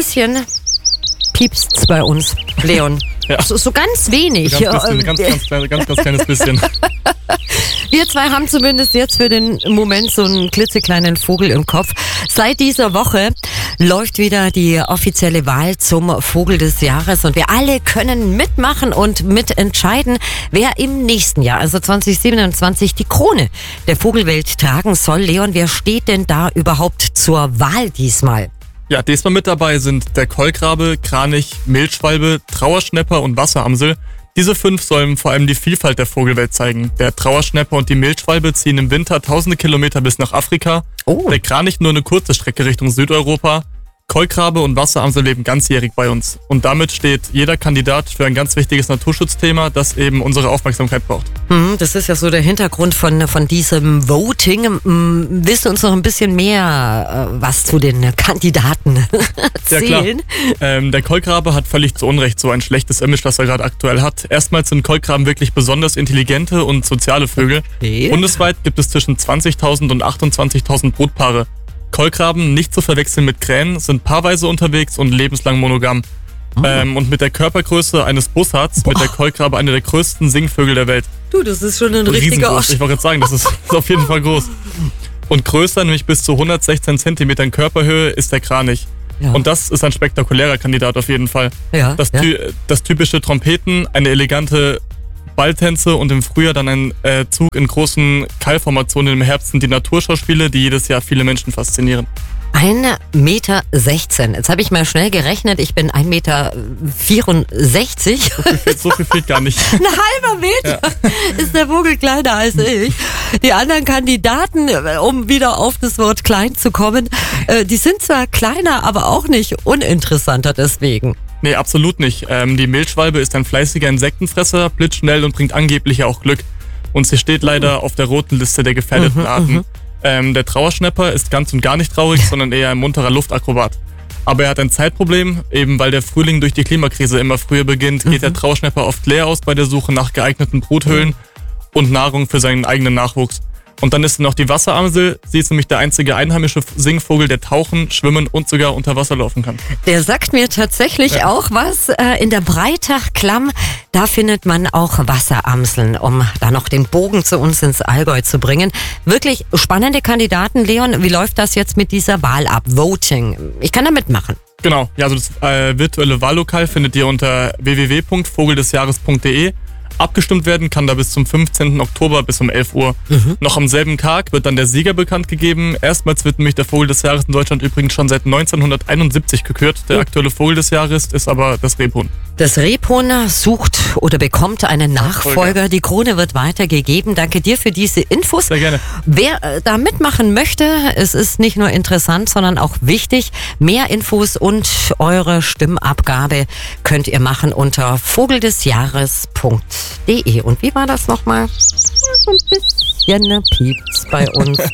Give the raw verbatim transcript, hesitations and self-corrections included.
Bisschen piepst's bei uns, Leon. Ja. So, so ganz wenig. So ganz, bisschen, ganz, ganz, klein, ganz, ganz kleines bisschen. Wir zwei haben zumindest jetzt für den Moment so einen klitzekleinen Vogel im Kopf. Seit dieser Woche läuft wieder die offizielle Wahl zum Vogel des Jahres und wir alle können mitmachen und mitentscheiden, wer im nächsten Jahr, also zwanzig siebenundzwanzig, die Krone der Vogelwelt tragen soll. Leon, wer steht denn da überhaupt zur Wahl diesmal? Ja, diesmal mit dabei sind der Kolkrabe, Kranich, Mehlschwalbe, Trauerschnäpper und Wasseramsel. Diese fünf sollen vor allem die Vielfalt der Vogelwelt zeigen. Der Trauerschnäpper und die Mehlschwalbe ziehen im Winter tausende Kilometer bis nach Afrika. Oh. Der Kranich nur eine kurze Strecke Richtung Südeuropa. Kolkrabe und Wasseramsel leben ganzjährig bei uns. Und damit steht jeder Kandidat für ein ganz wichtiges Naturschutzthema, das eben unsere Aufmerksamkeit braucht. Hm, das ist ja so der Hintergrund von, von diesem Voting. Hm, willst du uns noch ein bisschen mehr äh, was zu den Kandidaten erzählen? Ja, klar. Ähm, der Kolkrabe hat völlig zu Unrecht so ein schlechtes Image, das er gerade aktuell hat. Erstmals sind Kolkraben wirklich besonders intelligente und soziale Vögel. Okay. Bundesweit gibt es zwischen zwanzigtausend und achtundzwanzigtausend Brutpaare. Kolkraben, nicht zu verwechseln mit Krähen, sind paarweise unterwegs und lebenslang monogam. Oh. Ähm, und mit der Körpergröße eines Bussards wird der Kolkrabe eine der größten Singvögel der Welt. Du, das ist schon ein richtiger Osch. Ich wollte jetzt sagen, das ist, ist auf jeden Fall groß. Und größer, nämlich bis zu hundertsechzehn Zentimetern Körperhöhe, ist der Kranich. Ja. Und das ist ein spektakulärer Kandidat auf jeden Fall. Ja, das, ja. Ty- das typische Trompeten, eine elegante Balltänze und im Frühjahr dann ein äh, Zug in großen Keilformationen, im Herbst sind die Naturschauspiele, die jedes Jahr viele Menschen faszinieren. ein Meter sechzehn. Jetzt habe ich mal schnell gerechnet, ich bin ein Meter vierundsechzig. So viel, so viel fehlt gar nicht. Ein halber Meter ja. Ist der Vogel kleiner als ich. Die anderen Kandidaten, um wieder auf das Wort klein zu kommen, die sind zwar kleiner, aber auch nicht uninteressanter deswegen. Nee, absolut nicht. Ähm, die Mehlschwalbe ist ein fleißiger Insektenfresser, blitzschnell und bringt angeblich auch Glück. Und sie steht leider mhm. auf der roten Liste der gefährdeten mhm, Arten. Mhm. Ähm, der Trauerschnäpper ist ganz und gar nicht traurig, sondern eher ein munterer Luftakrobat. Aber er hat ein Zeitproblem, eben weil der Frühling durch die Klimakrise immer früher beginnt, geht mhm. der Trauerschnäpper oft leer aus bei der Suche nach geeigneten Bruthöhlen mhm. und Nahrung für seinen eigenen Nachwuchs. Und dann ist noch die Wasseramsel. Sie ist nämlich der einzige einheimische Singvogel, der tauchen, schwimmen und sogar unter Wasser laufen kann. Der sagt mir tatsächlich ja. auch was. In der Breitach-Klamm, da findet man auch Wasseramseln, um da noch den Bogen zu uns ins Allgäu zu bringen. Wirklich spannende Kandidaten. Leon, wie läuft das jetzt mit dieser Wahl ab? Voting. Ich kann da mitmachen. Genau, ja, also das äh, virtuelle Wahllokal findet ihr unter w w w punkt vogeldesjahres punkt d e. Abgestimmt werden kann da bis zum fünfzehnten Oktober bis um elf Uhr. Mhm. Noch am selben Tag wird dann der Sieger bekannt gegeben. Erstmals wird nämlich der Vogel des Jahres in Deutschland übrigens schon seit neunzehnhunderteinundsiebzig gekürt. Der mhm. aktuelle Vogel des Jahres ist aber das Rebhuhn. Das Rebhuhn sucht oder bekommt einen Nachfolger. Die Krone wird weitergegeben. Danke dir für diese Infos. Sehr gerne. Wer äh, da mitmachen möchte, es ist nicht nur interessant, sondern auch wichtig. Mehr Infos und eure Stimmabgabe könnt ihr machen unter vogeldesjahres punkt d e. Und wie war das nochmal? So ein bisschen piept's bei uns.